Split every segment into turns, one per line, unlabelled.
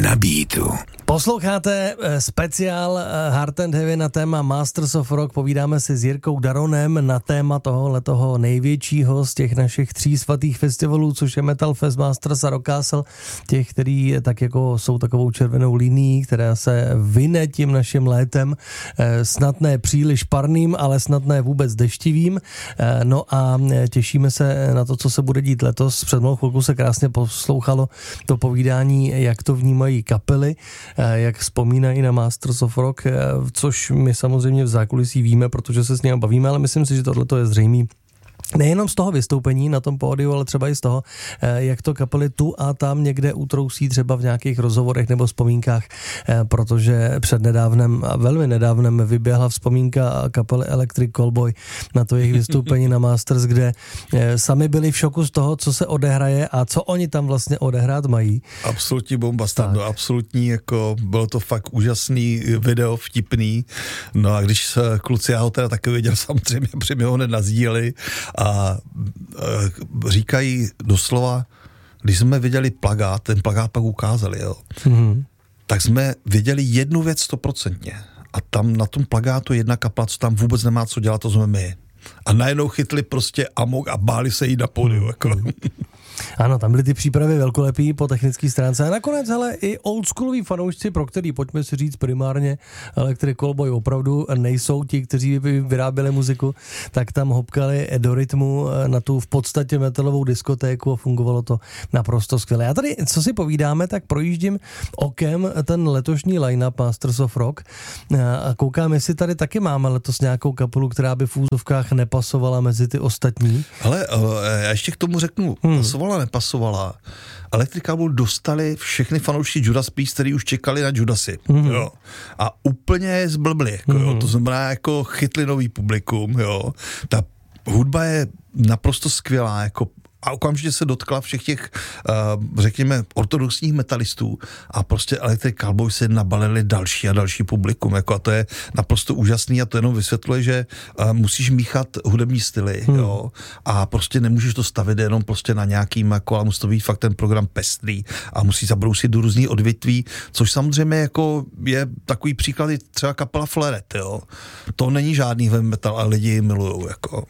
Na beatu.
Posloucháte speciál Heart and Heavy na téma Masters of Rock. Povídáme si s Jirkou Daronem na téma tohohletoho největšího z těch našich 3 svatých festivalů, což je Metal Fest, Masters a Rock Castle. Těch, který tak jako jsou takovou červenou linií, která se vyne tím naším létem. Snad ne příliš parným, ale snad ne vůbec deštivým. No a těšíme se na to, co se bude dít letos. Před mnou chvilku se krásně poslouchalo to povídání, jak to vnímají kapely, jak vzpomínají na Masters of Rock, což my samozřejmě v zákulisí víme, protože se s nimi bavíme, ale myslím si, že tohleto je zřejmý. Nejenom z toho vystoupení na tom pódiu, ale třeba i z toho, jak to kapely tu a tam někde utrousí třeba v nějakých rozhovorech nebo vzpomínkách, protože přednedávnem a velmi nedávnem vyběhla vzpomínka kapely Electric Callboy na to jejich vystoupení na Masters, kde sami byli v šoku z toho, co se odehraje a co oni tam vlastně odehrát mají.
Absolutní bomba, Stando, absolutní, jako bylo to fakt úžasný video, vtipný. No a když kluci, já ho teda taky viděl samozřejmě, protože mi ho hned nazdíleli a říkají doslova, když jsme viděli plakát, ten plakát pak ukázali, jo, tak jsme viděli jednu věc 100%. A tam na tom plakátu jedna kapela, co tam vůbec nemá co dělat, to jsme my. A najednou chytli prostě amok a báli se jít na pódiu, jako.
Ano, tam byly ty přípravy velkolepý po technické stránce a nakonec, hele, i oldschoolový fanoušci, pro který, pojďme si říct primárně, Electric Callboy opravdu nejsou ti, kteří by vyráběli muziku, tak tam hopkali do rytmu na tu v podstatě metalovou diskotéku a fungovalo to naprosto skvěle. Já tady, co si povídáme, tak projíždím okem ten letošní line-up Masters of Rock a koukám, jestli tady taky máme letos nějakou kapelu, která by v úzovkách nepasovala mezi ty ostatní.
Hele, já ještě k tomu řeknu, nepasovala. Electric Callboy dostali všechny fanoušci Judas Priest, který už čekali na Judasy. Jo. A úplně zblbli. Jako, jo. To znamená, jako chytli nový publikum. Jo. Ta hudba je naprosto skvělá. Jako a okamžitě se dotkla všech těch, řekněme, ortodoxních metalistů a prostě Electric Callboy se nabalili další a další publikum, jako a to je naprosto úžasný a to jenom vysvětluje, že musíš míchat hudební styly, jo, a prostě nemůžeš to stavit jenom prostě na nějakým, jako, ale musí to být fakt ten program pestrý a musí zabrousit do různých odvětví, což samozřejmě jako je takový příklad třeba kapela Flaret, jo. To není žádný heavy metal a lidi milujou, jako.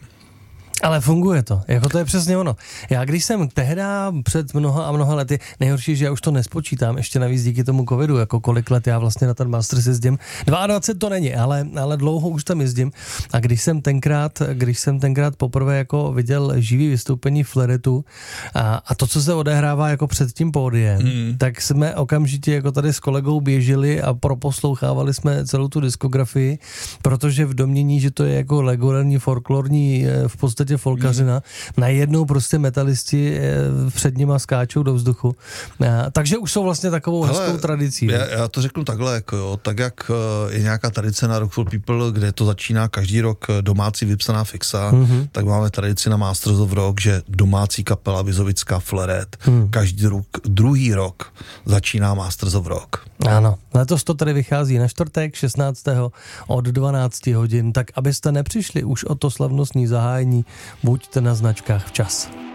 Ale funguje to, jako to je přesně ono. Já když jsem tehda před mnoha a mnoha lety, nejhorší, že já už to nespočítám, ještě navíc díky tomu covidu, jako kolik let já vlastně na ten Masters jezdím. 22 to není, ale dlouho už tam jezdím. A když jsem tenkrát poprvé jako viděl živý vystoupení Flaretu a to, co se odehrává jako před tím pódiem, tak jsme okamžitě jako tady s kolegou běželi a proposlouchávali jsme celou tu diskografii, protože v domnění, že to je jako legendární folklorní v podstatě folkařina, najednou prostě metalisti před nima skáčou do vzduchu. Takže už jsou vlastně takovou hezkou tradicí.
Já to řeknu takhle, jako jo, tak jak je nějaká tradice na Rock for People, kde to začíná každý rok domácí vypsaná fixa, tak máme tradici na Masters of Rock, že domácí kapela Vizovická Flaret každý druhý rok začíná Masters of Rock.
Ano, letos to tady vychází na čtvrtek 16. od 12 hodin, tak abyste nepřišli už o to slavnostní zahájení, buďte na značkách včas.